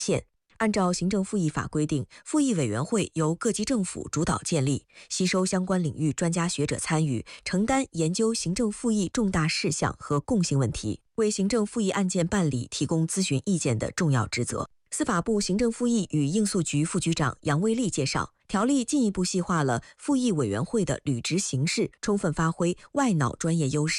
按照行政复议法规定，复议委员会由各级政府主导建立，吸收相关领域专家学者参与，承担研究行政复议重大事项和共性问题，为行政复议案件办理提供咨询意见的重要职责。司法部行政复议与应诉局副局长杨卫利介绍，条例进一步细化了复议委员会的履职形式，充分发挥外脑专业优势。